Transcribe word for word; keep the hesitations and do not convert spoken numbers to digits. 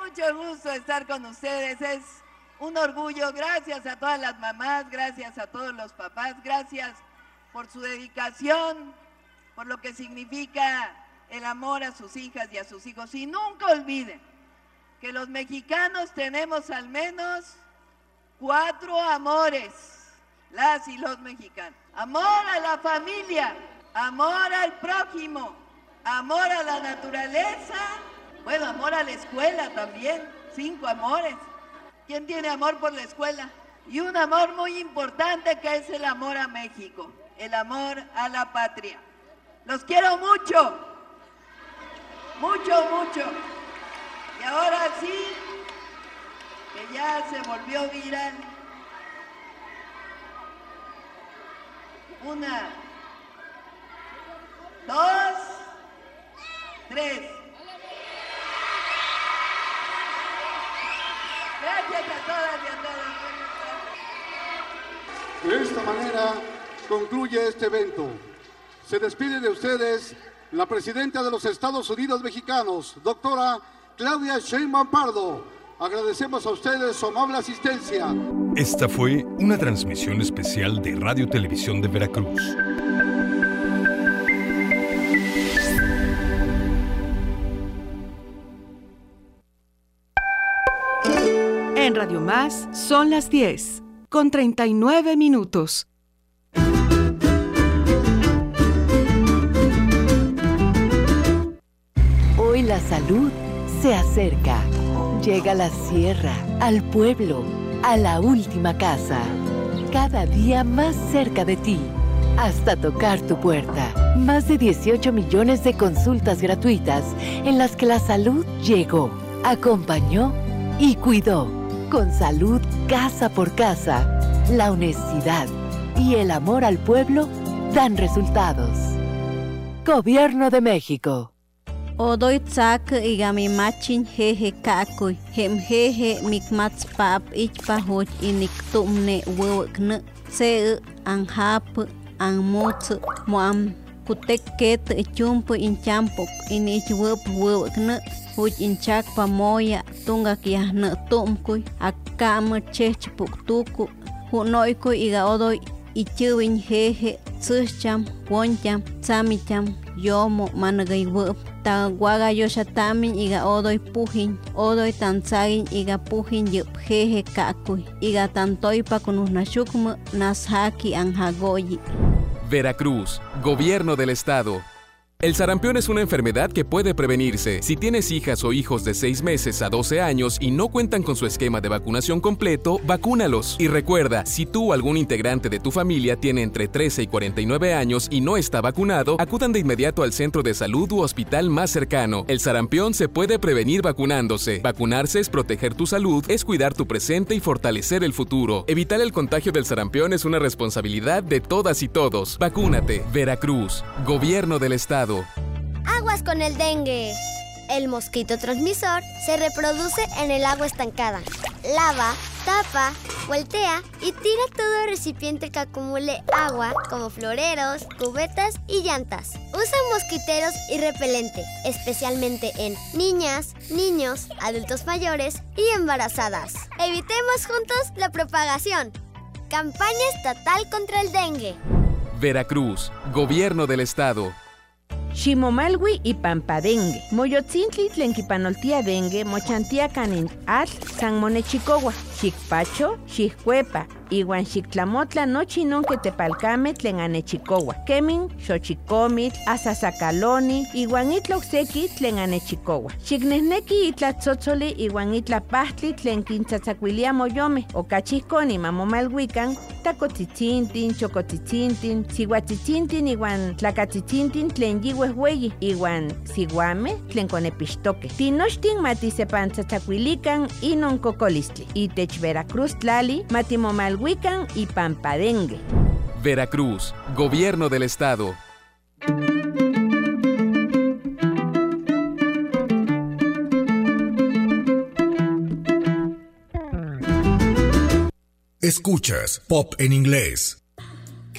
mucho gusto estar con ustedes, es un orgullo. Gracias a todas las mamás, gracias a todos los papás, gracias por su dedicación, por lo que significa el amor a sus hijas y a sus hijos. Y nunca olviden que los mexicanos tenemos al menos cuatro amores, las y los mexicanos. Amor a la familia, amor al prójimo, amor a la naturaleza, bueno, amor a la escuela también, cinco amores. ¿Quién tiene amor por la escuela? Y un amor muy importante que es el amor a México, el amor a la patria. Los quiero mucho, mucho, mucho. Y ahora sí, que ya se volvió viral, una, dos, tres. Gracias a todas y a todos. De esta manera concluye este evento. Se despide de ustedes la presidenta de los Estados Unidos mexicanos, doctora Claudia Sheinbaum Pardo. Agradecemos a ustedes su amable asistencia. Esta fue una transmisión especial de Radio Televisión de Veracruz. En Radio Más son las diez, con treinta y nueve minutos. Hoy la salud se acerca. Llega a la sierra, al pueblo, a la última casa. Cada día más cerca de ti, hasta tocar tu puerta. Más de dieciocho millones de consultas gratuitas en las que la salud llegó, acompañó y cuidó. Con salud casa por casa, la honestidad y el amor al pueblo dan resultados. Gobierno de México. Odoy tsak igami machin jeje kakoy, hem jeje mikmats pap ich pahoch inik tumne wewkne, se anhap anmots moam kutek ket chumpo inchampok inich wep wewkne. Huj inchak pamoya tunga kia na tumkuy akama chech puktuku hunoykuy iga odoy ichiwin jeje tsucham woncham tsamicham yomo managay wep ta waga yoshatamin iga odoy pujin odoy tanzagin iga pujin yup jeje kakuy iga tantoy pa kunusnashukma nashaki anhagoyi. Veracruz, Gobierno del Estado. El sarampión es una enfermedad que puede prevenirse. Si tienes hijas o hijos de seis meses a doce años y no cuentan con su esquema de vacunación completo, vacúnalos. Y recuerda, si tú o algún integrante de tu familia tiene entre trece y cuarenta y nueve años y no está vacunado, acudan de inmediato al centro de salud u hospital más cercano. El sarampión se puede prevenir vacunándose. Vacunarse es proteger tu salud, es cuidar tu presente y fortalecer el futuro. Evitar el contagio del sarampión es una responsabilidad de todas y todos. Vacúnate. Veracruz, Gobierno del Estado. Aguas con el dengue. El mosquito transmisor se reproduce en el agua estancada. Lava, tapa, voltea y tira todo recipiente que acumule agua, como floreros, cubetas y llantas. Usa mosquiteros y repelente, especialmente en niñas, niños, adultos mayores y embarazadas. Evitemos juntos la propagación. Campaña estatal contra el dengue. Veracruz, Gobierno del Estado. Ximomalwi y Pampadengue. Moyotzintli tlenquipanoltia dengue, mochantia canin al San Monechicowa, Xicpacho, Xiccuepa, iwan Xictlamotla nochinon que tepalcame tlen anechicowa. Kemin, Xochicomitl, Asasacaloni, iwan itloxequi tlen anechicowa. Xicnehneki itlatzotzoli iwan itlapahtli tlen quintzatzacuilia moyome, ocachihconi mamomalhuican, tacotzitzinthin, chocotzitzinthin, sihuatzitzinthin iwan tlacatzitzintin tlen yihuehueyi, iwan sihuame tlen conepixtoque. Tinochtin matisepantzatzacuilican inon cocolistli. Itech Veracruz tlali matimomalhuican y Pampadengue. Veracruz, Gobierno del Estado. Escuchas Pop en Inglés